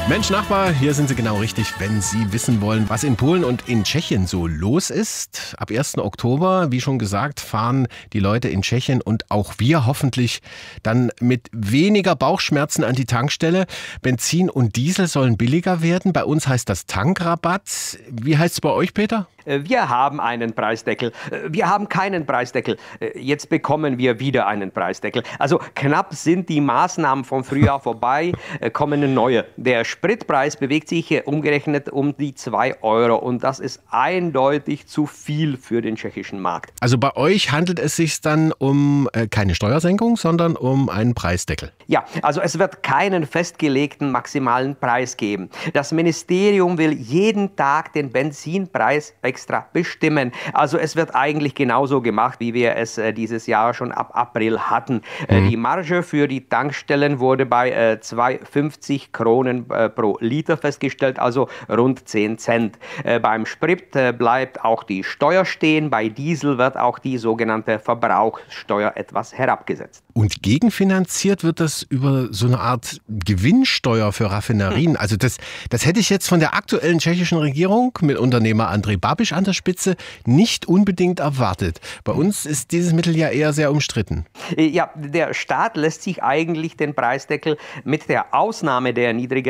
Mensch Nachbar, hier sind Sie genau richtig, wenn Sie wissen wollen, was in Polen und in Tschechien so los ist. Ab 1. Oktober, wie schon gesagt, fahren die Leute in Tschechien und auch wir hoffentlich dann mit weniger Bauchschmerzen an die Tankstelle. Benzin und Diesel sollen billiger werden. Bei uns heißt das Tankrabatt. Wie heißt es bei euch, Peter? Wir haben einen Preisdeckel. Wir haben keinen Preisdeckel. Jetzt bekommen wir wieder einen Preisdeckel. Also knapp sind die Maßnahmen vom Frühjahr vorbei, kommen neue. Der Spritpreis bewegt sich umgerechnet um die 2 Euro und das ist eindeutig zu viel für den tschechischen Markt. Also bei euch handelt es sich dann um keine Steuersenkung, sondern um einen Preisdeckel. Ja, also es wird keinen festgelegten maximalen Preis geben. Das Ministerium will jeden Tag den Benzinpreis extra bestimmen. Also es wird eigentlich genauso gemacht, wie wir es dieses Jahr schon ab April hatten. Die Marge für die Tankstellen wurde bei 2,50 Kronen pro Liter festgestellt, also rund 10 Cent. Beim Sprit bleibt auch die Steuer stehen. Bei Diesel wird auch die sogenannte Verbrauchssteuer etwas herabgesetzt. Und gegenfinanziert wird das über so eine Art Gewinnsteuer für Raffinerien. Also das hätte ich jetzt von der aktuellen tschechischen Regierung mit Unternehmer Andrej Babiš an der Spitze nicht unbedingt erwartet. Bei uns ist dieses Mittel ja eher sehr umstritten. Ja, der Staat lässt sich eigentlich den Preisdeckel mit der Ausnahme der niedrigen